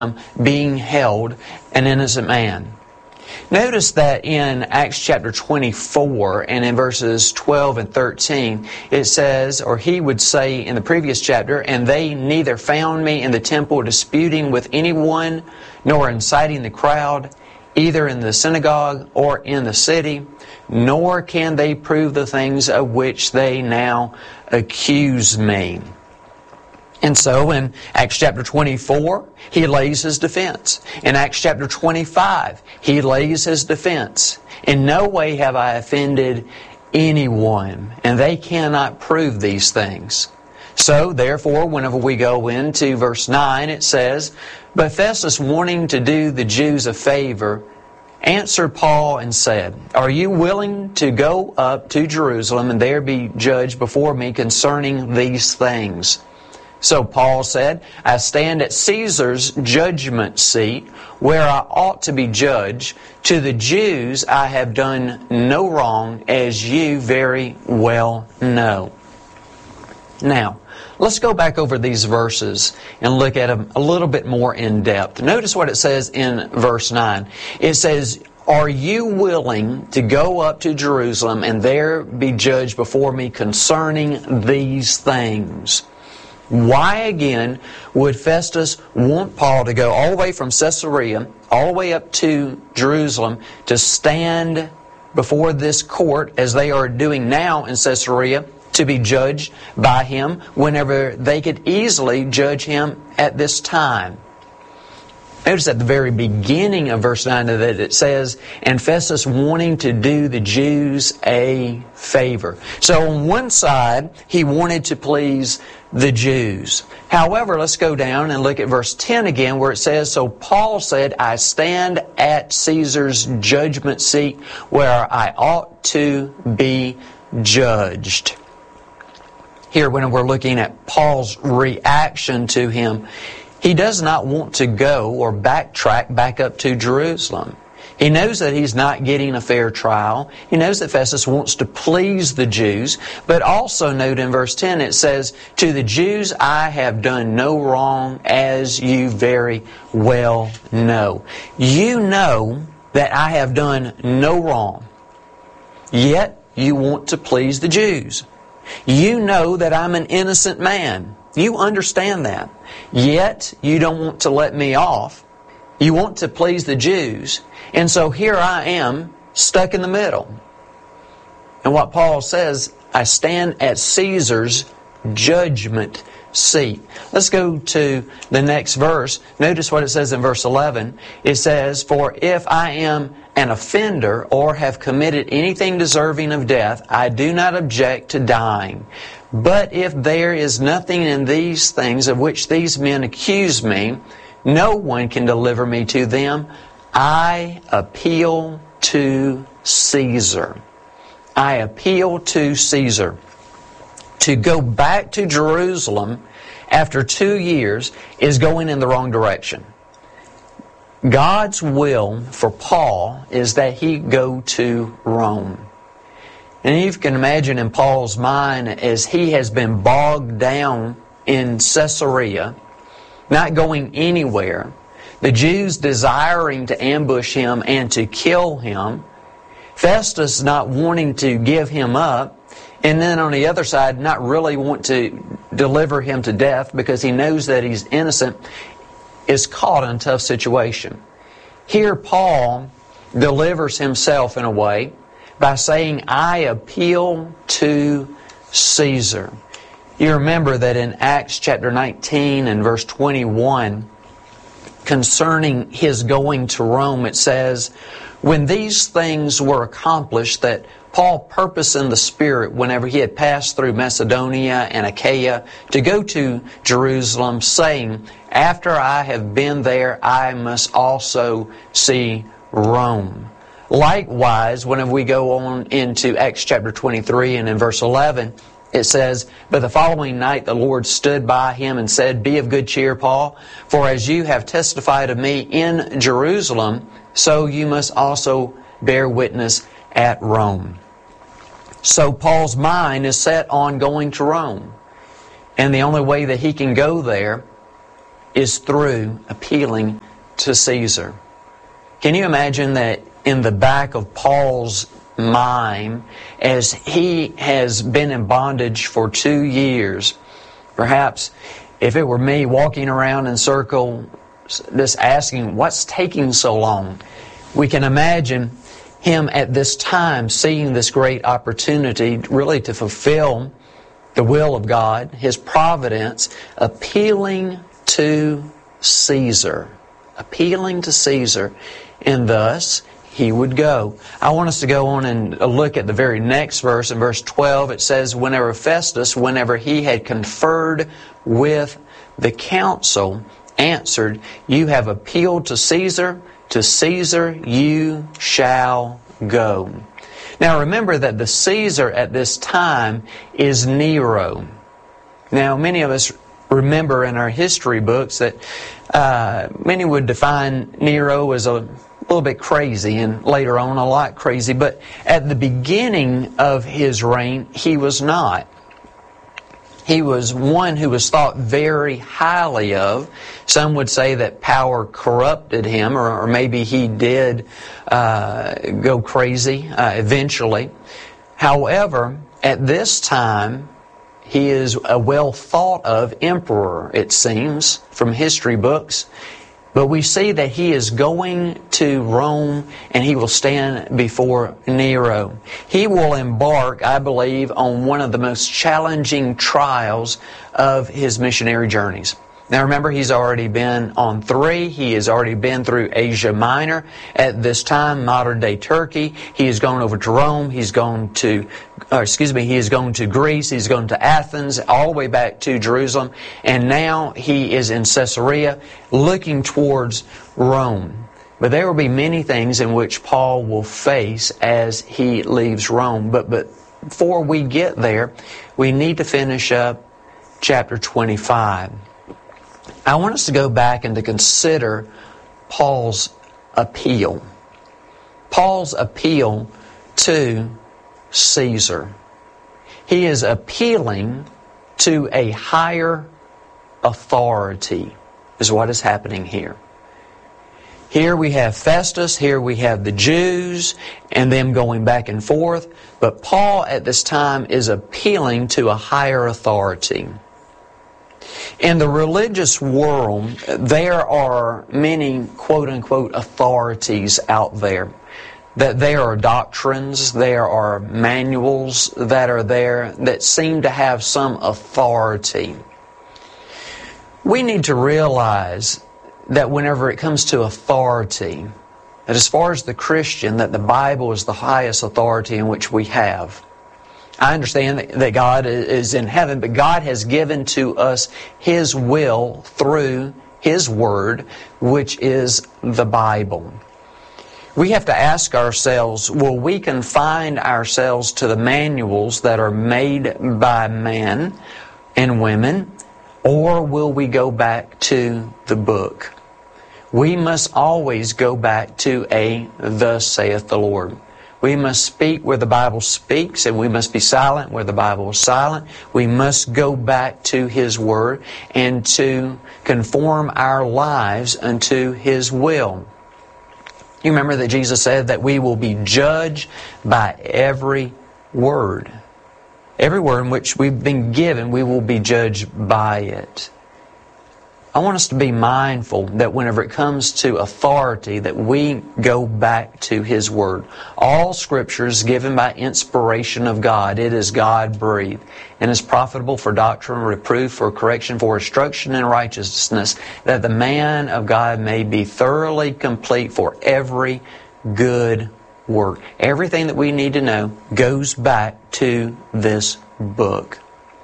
being held an innocent man. Notice that in Acts chapter 24 and in verses 12 and 13, it says, or he would say in the previous chapter, "And they neither found me in the temple disputing with anyone, nor inciting the crowd, either in the synagogue or in the city, nor can they prove the things of which they now accuse me." And so in Acts chapter 24, he lays his defense. In Acts chapter 25, he lays his defense. "In no way have I offended anyone," and they cannot prove these things. So, therefore, whenever we go into verse 9, it says, "But Festus, wanting to do the Jews a favor, answered Paul and said, 'Are you willing to go up to Jerusalem and there be judged before me concerning these things?' So Paul said, 'I stand at Caesar's judgment seat, where I ought to be judged. To the Jews I have done no wrong, as you very well know.'" Now, let's go back over these verses and look at them a little bit more in depth. Notice what it says in verse 9. It says, "Are you willing to go up to Jerusalem and there be judged before me concerning these things?" Why again would Festus want Paul to go all the way from Caesarea, all the way up to Jerusalem, to stand before this court as they are doing now in Caesarea, to be judged by him whenever they could easily judge him at this time? Notice at the very beginning of verse 9 that it says, "And Festus wanting to do the Jews a favor." So on one side, he wanted to please the Jews. However, let's go down and look at verse 10 again, where it says, "So Paul said, I stand at Caesar's judgment seat, where I ought to be judged." Here, when we're looking at Paul's reaction to him, he does not want to go or backtrack back up to Jerusalem. He knows that he's not getting a fair trial. He knows that Festus wants to please the Jews. But also note in verse 10 it says, "To the Jews I have done no wrong, as you very well know." You know that I have done no wrong. Yet you want to please the Jews. You know that I'm an innocent man. You understand that. Yet you don't want to let me off. You want to please the Jews. And so here I am, stuck in the middle. And what Paul says, I stand at Caesar's judgment seat. Let's go to the next verse. Notice what it says in verse 11. It says, "For if I am an offender or have committed anything deserving of death, I do not object to dying. But if there is nothing in these things of which these men accuse me, no one can deliver me to them. I appeal to Caesar." I appeal to Caesar. To go back to Jerusalem after 2 years is going in the wrong direction. God's will for Paul is that he go to Rome. And you can imagine in Paul's mind, as he has been bogged down in Caesarea, not going anywhere, the Jews desiring to ambush him and to kill him, Festus not wanting to give him up, and then on the other side not really want to deliver him to death because he knows that he's innocent, is caught in a tough situation. Here Paul delivers himself in a way by saying, "I appeal to Caesar." You remember that in Acts chapter 19 and verse 21, concerning his going to Rome, it says, "When these things were accomplished, that Paul purposed in the Spirit, whenever he had passed through Macedonia and Achaia, to go to Jerusalem, saying, After I have been there, I must also see Rome." Likewise, whenever we go on into Acts chapter 23 and in verse 11, it says, "But the following night the Lord stood by him and said, Be of good cheer, Paul, for as you have testified of me in Jerusalem, so you must also bear witness at Rome." So Paul's mind is set on going to Rome. And the only way that he can go there is through appealing to Caesar. Can you imagine that in the back of Paul's mind, as he has been in bondage for 2 years, perhaps if it were me walking around in circle, just asking, what's taking so long? We can imagine him at this time seeing this great opportunity really to fulfill the will of God, His providence, appealing to Caesar. Appealing to Caesar. And thus, he would go. I want us to go on and look at the very next verse. In verse 12, it says, whenever Festus, whenever he had conferred with the council, answered, you have appealed to Caesar you shall go. Now remember that the Caesar at this time is Nero. Now many of us remember in our history books that many would define Nero as a little bit crazy, and later on a lot crazy, but at the beginning of his reign he was not. He was one who was thought very highly of. Some would say that power corrupted him, or maybe he did go crazy eventually. However, at this time, he is a well thought of emperor, it seems, from history books. But we see that he is going to Rome and he will stand before Nero. He will embark, I believe, on one of the most challenging trials of his missionary journeys. Now remember, he's already been on 3. He has already been through Asia Minor. At this time, modern day Turkey. He has gone over to Rome. He is going to Greece. He's going to Athens, all the way back to Jerusalem. And now he is in Caesarea, looking towards Rome. But there will be many things in which Paul will face as he leaves Rome. But before we get there, we need to finish up chapter 25. I want us to go back and to consider Paul's appeal. Paul's appeal to Caesar. He is appealing to a higher authority, is what is happening here. Here we have Festus, here we have the Jews, and them going back and forth. But Paul at this time is appealing to a higher authority. In the religious world, there are many quote-unquote authorities out there. That there are doctrines, there are manuals that are there that seem to have some authority. We need to realize that whenever it comes to authority, that as far as the Christian, that the Bible is the highest authority in which we have. I understand that God is in heaven, but God has given to us His will through His Word, which is the Bible. We have to ask ourselves, will we confine ourselves to the manuals that are made by men and women, or will we go back to the book? We must always go back to a "Thus saith the Lord." We must speak where the Bible speaks, and we must be silent where the Bible is silent. We must go back to His Word and to conform our lives unto His will. You remember that Jesus said that we will be judged by every word. Every word in which we've been given, we will be judged by it. I want us to be mindful that whenever it comes to authority, that we go back to His Word. All Scripture is given by inspiration of God. It is God-breathed and is profitable for doctrine, reproof, for correction, for instruction in righteousness, that the man of God may be thoroughly complete for every good work. Everything that we need to know goes back to this book.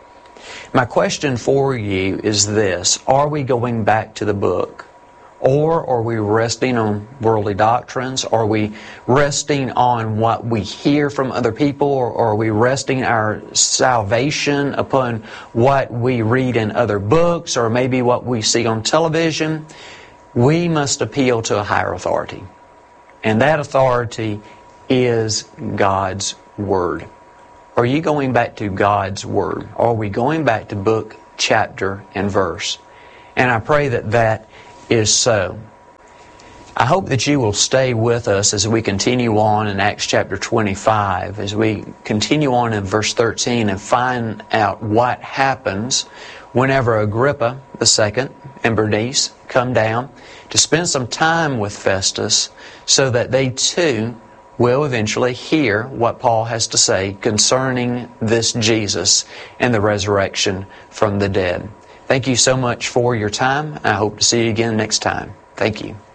My question for you is this: are we going back to the book? Or are we resting on worldly doctrines? Are we resting on what we hear from other people? Or are we resting our salvation upon what we read in other books, or maybe what we see on television? We must appeal to a higher authority. And that authority is God's Word. Are you going back to God's Word? Are we going back to book, chapter, and verse? And I pray that that is so. I hope that you will stay with us as we continue on in Acts chapter 25, as we continue on in verse 13 and find out what happens whenever Agrippa II and Bernice come down to spend some time with Festus so that they too will eventually hear what Paul has to say concerning this Jesus and the resurrection from the dead. Thank you so much for your time. I hope to see you again next time. Thank you.